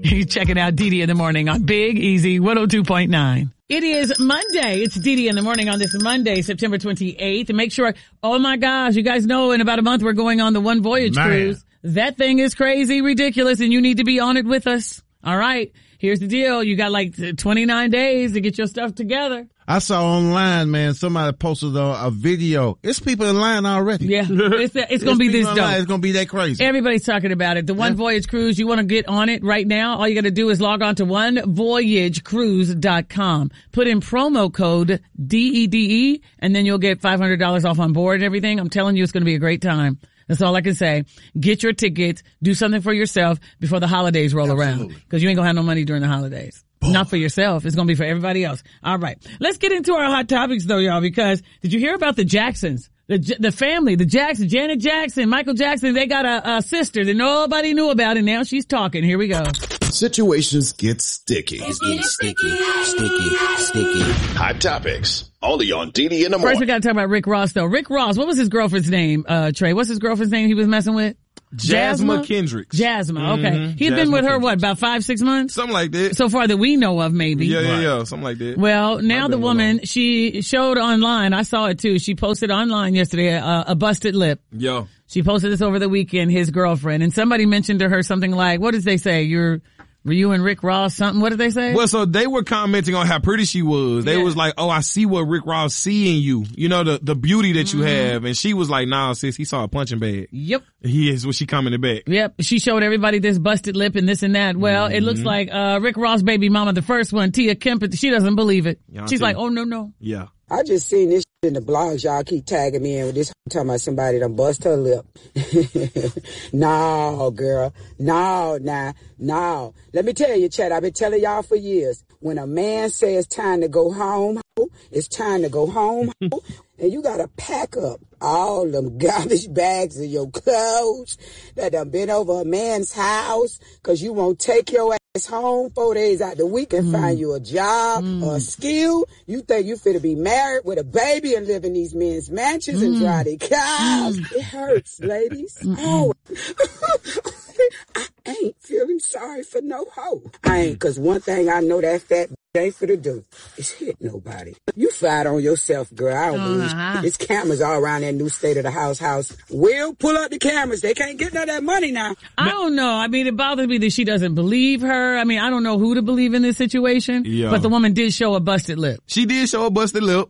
You're checking out Dee Dee in the Morning on Big Easy 102.9. It is Monday. It's Dee Dee in the Morning on this Monday, September 28th. And make sure, oh my gosh, you guys know in about a month we're going on the One Voyage cruise. That thing is crazy, ridiculous, and you need to be on it with us. All right. Here's the deal. You got like 29 days to get your stuff together. I saw online, man, somebody posted a video. It's people in line already. Yeah. It's going to be this dope. It's going to be that crazy. Everybody's talking about it. The One Voyage Cruise, you want to get on it right now? All you got to do is log on to onevoyagecruise.com. Put in promo code DEDE, and then you'll get $500 off on board and everything. I'm telling you, it's going to be a great time. That's all I can say. Get your tickets. Do something for yourself before the holidays roll around. Because you ain't gonna have no money during the holidays. Not for yourself. It's gonna be for everybody else. All right. Let's get into our hot topics though, y'all, because did you hear about the Jacksons? The family, the Jacksons, Janet Jackson, Michael Jackson, they got a sister that nobody knew about, and now she's talking. Here we go. Situations get sticky. Sticky. Hot topics. Only on Dee Dee in the Morning. First, we got to talk about Rick Ross, though. Rick Ross, what was his girlfriend's name, Trey? What's his girlfriend's name he was messing with? Jasmine Kendricks. Jasmine, okay. He's been with her, what, about 5-6 months? Something like that. So far that we know of, maybe. Yeah, something like that. Well, now the woman, she showed online, I saw it too, she posted online yesterday a busted lip. Yo. She posted this over the weekend, his girlfriend, and somebody mentioned to her something like, what did they say? Were you and Rick Ross something? What did they say? Well, so they were commenting on how pretty she was. They was like, oh, I see what Rick Ross see in you. You know, the beauty that you have. And she was like, nah, sis, he saw a punching bag. Yep. He is what she commented back. Yep. She showed everybody this busted lip and this and that. Well, it looks like, Rick Ross baby mama, the first one, Tia Kemp, she doesn't believe it. She's like, oh, no. Yeah. I just seen this in the blogs. Y'all keep tagging me in with this talking about somebody done bust her lip. No, girl. No. Let me tell you, Chad, I've been telling y'all for years. When a man says it's time to go home, it's time to go home. And you gotta pack up all them garbage bags of your clothes that done been over a man's house, cause you won't take your ass home 4 days out the week and find you a job or a skill. You think you finna be married with a baby and live in these men's mansions and drive their cars. It hurts, ladies. Oh. I ain't feeling sorry for no hoe. I ain't, cause one thing I know that fat ain't for to do is hit nobody. You fight on yourself, girl. I don't believe there's cameras all around that new state of the house. Will pull up the cameras. They can't get none of that money now. I don't know. I mean, it bothers me that she doesn't believe her. I mean, I don't know who to believe in this situation. Yeah. But the woman did show a busted lip. She did show a busted lip,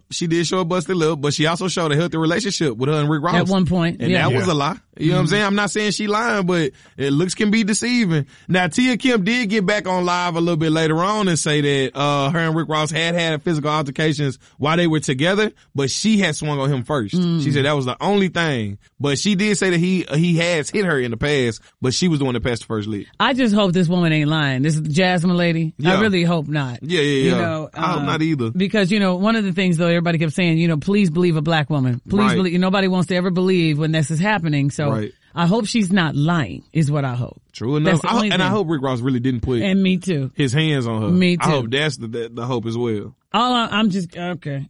but she also showed a healthy relationship with her and Rick Ross. At one point. And that was a lie. You know what I'm saying? I'm not saying she lying, but looks can be deceiving. Now, Tia Kemp did get back on live a little bit later on and say that her and Rick Ross had physical altercations while they were together, but she had swung on him first. She said that was the only thing. But she did say that he has hit her in the past, but she was the one that passed the first lick. I just hope this woman ain't lying. This is the Jasmine lady. Yeah. I really hope not. Yeah. You know, I hope not either. Because, you know, one of the things though, everybody kept saying, you know, please believe a black woman. Please believe. Nobody wants to ever believe when this is happening. So I hope she's not lying is what I hope. True enough. I hope Rick Ross really didn't put and me too. his hands on her. Me too. I hope that's the hope as well. I'm just, okay.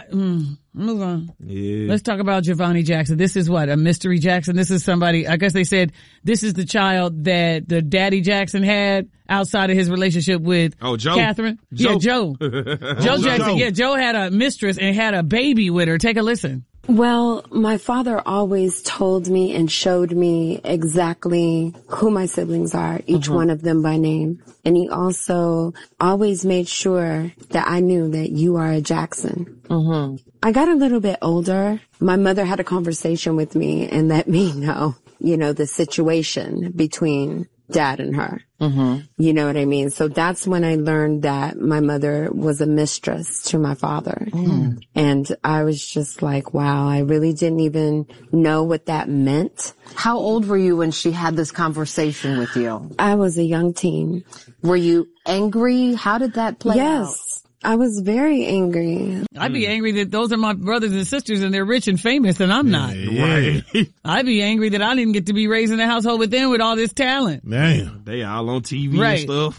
Move on. Yeah. Let's talk about Giovanni Jackson. This is what? A mystery Jackson? This is somebody, I guess they said this is the child that the daddy Jackson had outside of his relationship with Joe. Catherine. Joe. Yeah, Joe. Joe Jackson. Yeah, Joe had a mistress and had a baby with her. Take a listen. Well, my father always told me and showed me exactly who my siblings are, each one of them by name. And he also always made sure that I knew that you are a Jackson. I got a little bit older. My mother had a conversation with me and let me know, you know, the situation between Dad and her. You know what I mean? So that's when I learned that my mother was a mistress to my father. And I was just like, wow, I really didn't even know what that meant. How old were you when she had this conversation with you? I was a young teen. Were you angry? How did that play out? Yes. I was very angry. I'd be angry that those are my brothers and sisters and they're rich and famous and I'm not. Right. I'd be angry that I didn't get to be raised in a household with them with all this talent. Man, they all on TV and stuff.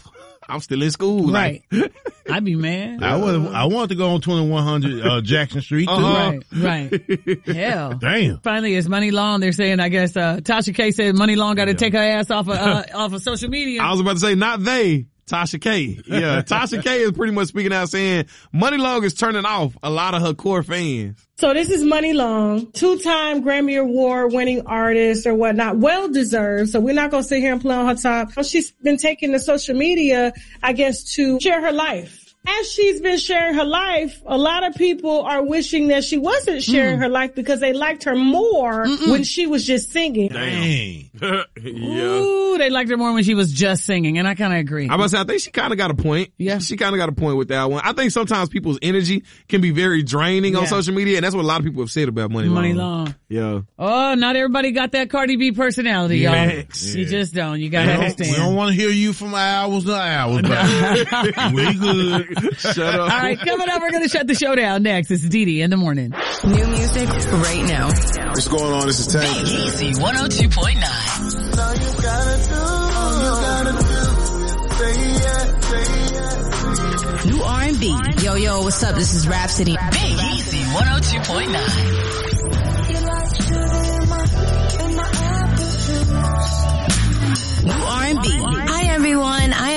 I'm still in school. Right. I'd be mad. I wanted to go on 2100 Jackson Street too. Right. Hell. Damn. Finally, it's Money Long. They're saying, I guess, Tasha K said Money Long got to take her ass off of social media. I was about to say, not they. Tasha K. Yeah, Tasha K is pretty much speaking out saying Money Long is turning off a lot of her core fans. So this is Money Long, 2-time Grammy Award winning artist or whatnot, well deserved. So we're not going to sit here and play on her top. She's been taking to social media, I guess, to share her life. As she's been sharing her life, a lot of people are wishing that she wasn't sharing her life because they liked her more when she was just singing. Dang. Yeah. Ooh, they liked her more when she was just singing, and I kind of agree. I must say, I think she kind of got a point. Yeah. She kind of got a point with that one. I think sometimes people's energy can be very draining on social media, and that's what a lot of people have said about Money Long. Money Long. Yeah. Oh, not everybody got that Cardi B personality, y'all. Yes. You just don't. You gotta understand. We don't want to hear you from hours to hours back. We good. Shut up. All right, coming up, we're going to shut the show down next. It's Didi in the morning. New music right now. What's going on? This is Tank. Big Easy 102.9. New R&B. Yo, what's up? This is Rhapsody. Big Easy 102.9.